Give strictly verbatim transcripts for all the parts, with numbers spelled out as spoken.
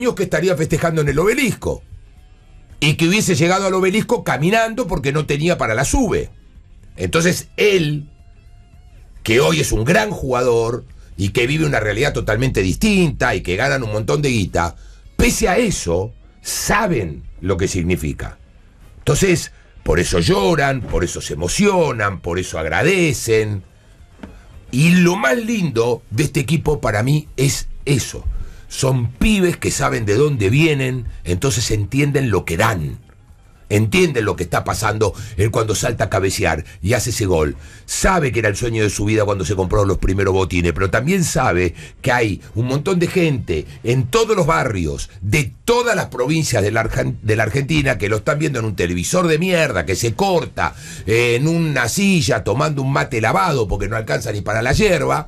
que estaría festejando en el Obelisco. Y que hubiese llegado al Obelisco caminando porque no tenía para la sube. Entonces él, que hoy es un gran jugador y que vive una realidad totalmente distinta y que ganan un montón de guita, pese a eso, saben lo que significa. Entonces, por eso lloran, por eso se emocionan, por eso agradecen. Y lo más lindo de este equipo para mí es eso. Son pibes que saben de dónde vienen, entonces entienden lo que dan. Entienden lo que está pasando. Él cuando salta a cabecear y hace ese gol, sabe que era el sueño de su vida cuando se compró los primeros botines, pero también sabe que hay un montón de gente en todos los barrios, de todas las provincias de la, Argen- de la Argentina, que lo están viendo en un televisor de mierda, que se corta eh, en una silla tomando un mate lavado porque no alcanza ni para la yerba.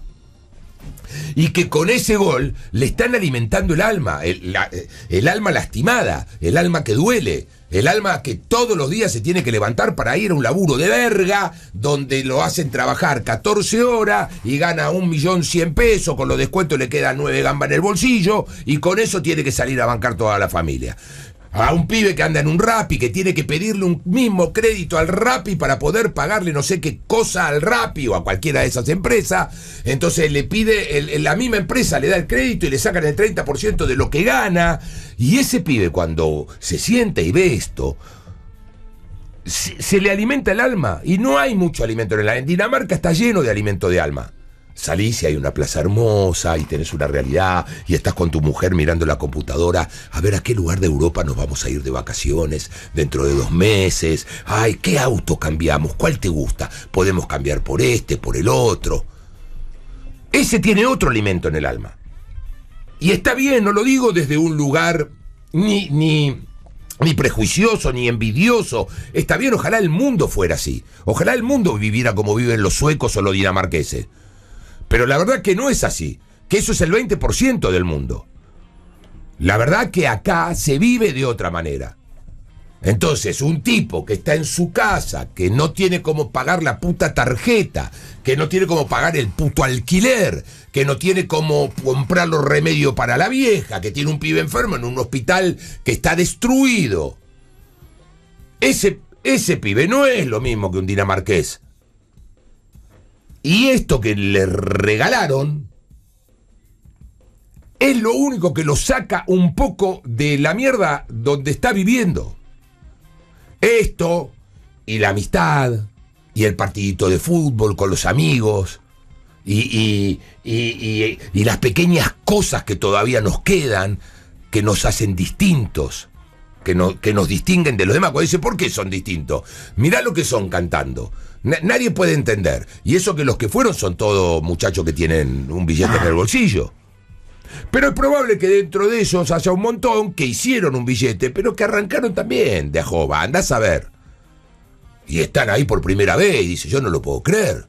Y que con ese gol le están alimentando el alma, el, la, el alma lastimada, el alma que duele, el alma que todos los días se tiene que levantar para ir a un laburo de verga, donde lo hacen trabajar catorce horas y gana un millón cien pesos, con los descuentos le quedan nueve gambas en el bolsillo, y con eso tiene que salir a bancar toda la familia. A un pibe que anda en un Rappi, que tiene que pedirle un mismo crédito al Rappi para poder pagarle no sé qué cosa al Rappi o a cualquiera de esas empresas, entonces le pide, el, la misma empresa le da el crédito y le sacan el treinta por ciento de lo que gana, y ese pibe cuando se sienta y ve esto, se, se le alimenta el alma, y no hay mucho alimento en el alma. En Dinamarca está lleno de alimento de alma. Salís y hay una plaza hermosa y tenés una realidad y estás con tu mujer mirando la computadora a ver a qué lugar de Europa nos vamos a ir de vacaciones dentro de dos meses. Ay, ¿qué auto cambiamos? ¿Cuál te gusta? Podemos cambiar por este, por el otro. Ese tiene otro alimento en el alma. Y está bien, no lo digo desde un lugar ni, ni, ni prejuicioso, ni envidioso. Está bien, ojalá el mundo fuera así. Ojalá el mundo viviera como viven los suecos o los dinamarqueses. Pero la verdad que no es así, que eso es el veinte por ciento del mundo. La verdad que acá se vive de otra manera. Entonces, un tipo que está en su casa, que no tiene cómo pagar la puta tarjeta, que no tiene cómo pagar el puto alquiler, que no tiene cómo comprar los remedios para la vieja, que tiene un pibe enfermo en un hospital que está destruido. Ese, ese pibe no es lo mismo que un dinamarqués. Y esto que le regalaron es lo único que lo saca un poco de la mierda donde está viviendo. Esto, y la amistad, y el partidito de fútbol con los amigos, y, y, y, y, y las pequeñas cosas que todavía nos quedan, que nos hacen distintos, que, no, que nos distinguen de los demás. Cuando dice, ¿por qué son distintos? Mirá lo que son cantando. Nadie puede entender. Y eso que los que fueron son todos muchachos que tienen un billete en el bolsillo. Pero es probable que dentro de ellos haya un montón que hicieron un billete, pero que arrancaron también de ajoba. Andá a saber. Y están ahí por primera vez y dice, yo no lo puedo creer.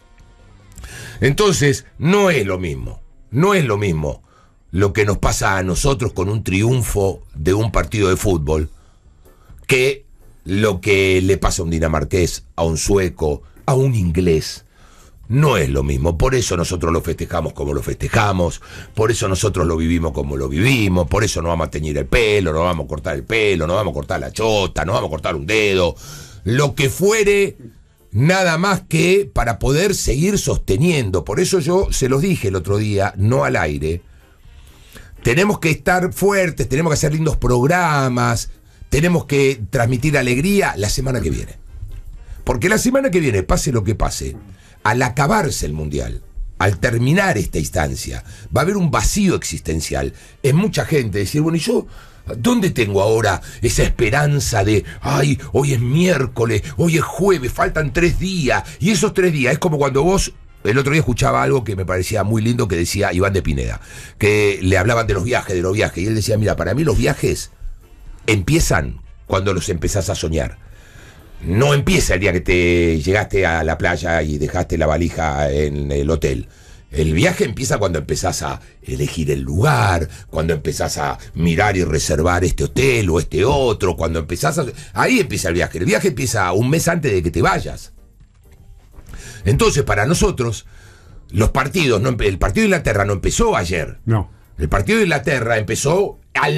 Entonces, no es lo mismo. No es lo mismo lo que nos pasa a nosotros con un triunfo de un partido de fútbol que lo que le pasa a un dinamarqués, a un sueco, a un inglés. No es lo mismo. Por eso nosotros lo festejamos como lo festejamos, por eso nosotros lo vivimos como lo vivimos, por eso no vamos a teñir el pelo, no vamos a cortar el pelo, no vamos a cortar la chota, no vamos a cortar un dedo, lo que fuere, nada más que para poder seguir sosteniendo. Por eso yo se los dije el otro día, no al aire, tenemos que estar fuertes, tenemos que hacer lindos programas, tenemos que transmitir alegría la semana que viene. Porque la semana que viene, pase lo que pase, al acabarse el Mundial, al terminar esta instancia, va a haber un vacío existencial en mucha gente. Decir, bueno, ¿y yo dónde tengo ahora esa esperanza de, ay, hoy es miércoles, hoy es jueves, faltan tres días? Y esos tres días es como cuando vos... El otro día escuchaba algo que me parecía muy lindo que decía Iván de Pineda, que le hablaban de los viajes, de los viajes, y él decía, mira, para mí los viajes empiezan cuando los empezás a soñar. No empieza el día que te llegaste a la playa y dejaste la valija en el hotel. El viaje empieza cuando empezás a elegir el lugar, cuando empezás a mirar y reservar este hotel o este otro, cuando empezás a... Ahí empieza el viaje. El viaje empieza un mes antes de que te vayas. Entonces, para nosotros, los partidos, no, el partido de Inglaterra no empezó ayer. No. El partido de Inglaterra empezó